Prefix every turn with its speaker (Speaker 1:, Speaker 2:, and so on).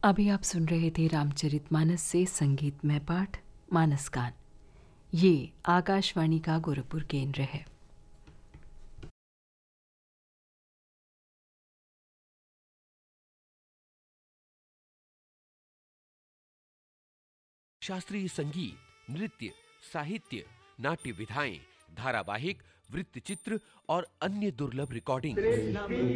Speaker 1: अभी आप सुन रहे थे रामचरितमानस से संगीतमय पाठ मानस गान। ये आकाशवाणी का गोरखपुर केंद्र है।
Speaker 2: शास्त्रीय संगीत, नृत्य, साहित्य, नाट्य विधाएं, धारावाहिक, वृत्तचित्र और अन्य दुर्लभ रिकॉर्डिंग